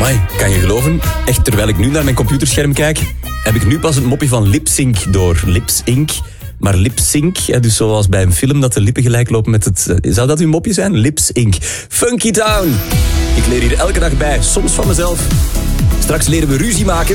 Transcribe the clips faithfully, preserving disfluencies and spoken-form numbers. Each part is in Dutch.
Amai, kan je geloven? Echt, terwijl ik nu naar mijn computerscherm kijk, heb ik nu pas het mopje van lip-sync door. Lips-ink. Maar lip-sync, dus zoals bij een film dat de lippen gelijk lopen met het... Zou dat uw mopje zijn? Lips-ink. Funky Town. Ik leer hier elke dag bij, soms van mezelf. Straks leren we ruzie maken.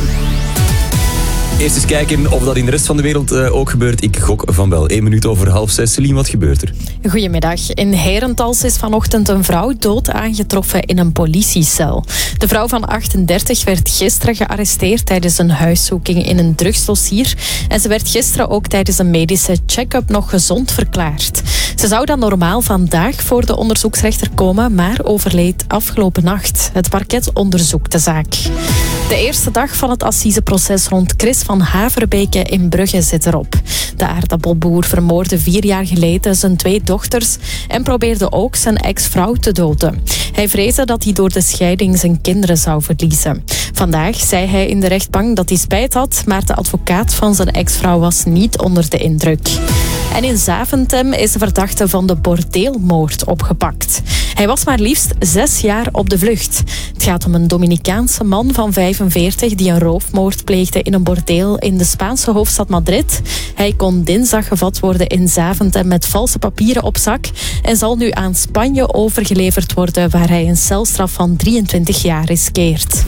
Eerst eens kijken of dat in de rest van de wereld uh, ook gebeurt. Ik gok van wel. Eén minuut over half zes. Celine, wat gebeurt er? Goedemiddag. In Herentals is vanochtend een vrouw dood aangetroffen in een politiecel. De vrouw van achtendertig werd gisteren gearresteerd tijdens een huiszoeking in een drugsdossier. En ze werd gisteren ook tijdens een medische check-up nog gezond verklaard. Ze zou dan normaal vandaag voor de onderzoeksrechter komen, maar overleed afgelopen nacht. Het parket onderzoekt de zaak. De eerste dag van het assiseproces rond Chris van Haverbeke in Brugge zit erop. De aardappelboer vermoordde vier jaar geleden zijn twee dochters en probeerde ook zijn ex-vrouw te doden. Hij vreesde dat hij door de scheiding zijn kinderen zou verliezen. Vandaag zei hij in de rechtbank dat hij spijt had, maar de advocaat van zijn ex-vrouw was niet onder de indruk. En in Zaventem is de verdachte van de bordeelmoord opgepakt. Hij was maar liefst zes jaar op de vlucht. Het gaat om een Dominicaanse man van vijfenveertig die een roofmoord pleegde in een bordeel in de Spaanse hoofdstad Madrid. Hij kon dinsdag gevat worden in Zaventem met valse papieren op zak en zal nu aan Spanje overgeleverd worden, waar hij een celstraf van drieëntwintig jaar riskeert.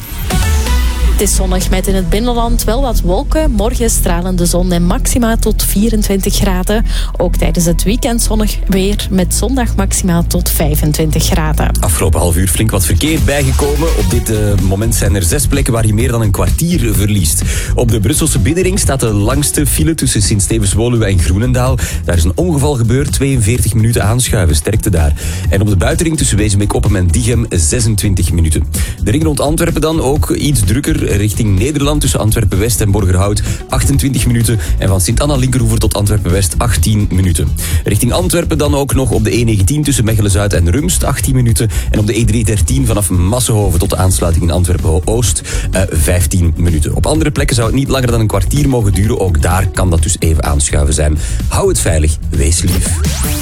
Het is zonnig met in het binnenland wel wat wolken. Morgen stralende zon en maxima tot vierentwintig graden. Ook tijdens het weekend zonnig weer met zondag maxima tot vijfentwintig graden. Afgelopen half uur flink wat verkeer bijgekomen. Op dit uh, moment zijn er zes plekken waar je meer dan een kwartier verliest. Op de Brusselse binnenring staat de langste file tussen Sint-Stevens-Woluwe en Groenendaal. Daar is een ongeval gebeurd, tweeënveertig minuten aanschuiven, sterkte daar. En op de buitenring tussen Wezenbeek-Oppem en Diegem zesentwintig minuten. De ring rond Antwerpen dan ook iets drukker. Richting Nederland tussen Antwerpen-West en Borgerhout achtentwintig minuten. En van Sint-Anna-Linkeroever tot Antwerpen-West achttien minuten. Richting Antwerpen dan ook nog op de E negentien tussen Mechelen-Zuid en Rumst achttien minuten. En op de E driehonderddertien vanaf Massenhoven tot de aansluiting in Antwerpen-Oost uh, vijftien minuten. Op andere plekken zou het niet langer dan een kwartier mogen duren. Ook daar kan dat dus even aanschuiven zijn. Hou het veilig, wees lief.